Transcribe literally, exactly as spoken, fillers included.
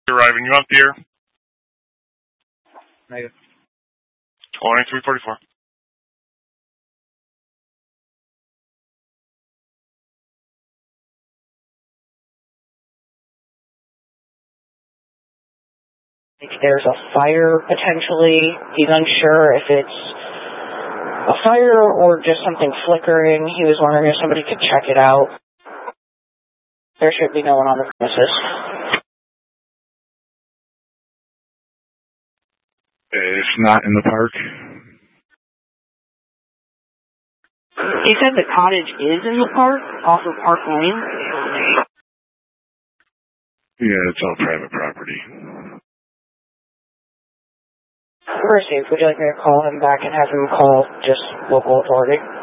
Arriving, you out there? Negative. twenty-three forty-four. There's a fire, potentially. He's unsure if it's a fire or just something flickering. He was wondering if somebody could check it out. There should be no one on the premises. It's not in the park. He said the cottage is in the park, off of Park Lane. Yeah, it's all private property. Received. Would you like me to call him back and have him call just local authority?